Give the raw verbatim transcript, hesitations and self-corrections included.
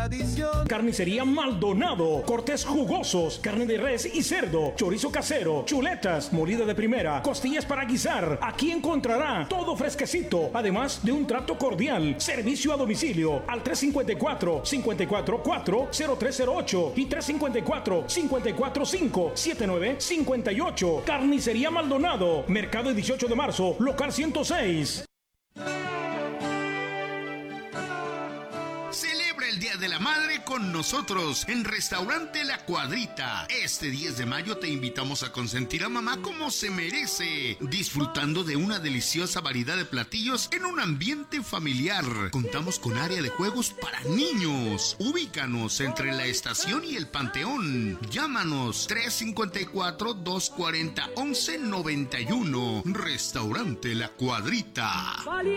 tradición. Carnicería Maldonado, cortes jugosos, carne de res y cerdo, chorizo casero, chuletas, molida de primera, costillas para guisar. Aquí encontrará todo fresquecito, además de un trato cordial. Servicio a domicilio al tres cinco cuatro, cinco cuatro cuatro, cero tres cero ocho y tres cinco cuatro, cinco cuatro cinco, siete nueve cinco ocho. Carnicería Maldonado, Mercado dieciocho de marzo, local ciento seis. Celebra el Día de la Madre con nosotros en Restaurante La Cuadrita. Este diez de mayo te invitamos a consentir a mamá como se merece, disfrutando de una deliciosa variedad de platillos en un ambiente familiar. Contamos con área de juegos para niños. Ubícanos entre la estación y el Panteón. Llámanos tres cinco cuatro, dos cuatro cero, once noventa y uno. Restaurante La Cuadrita.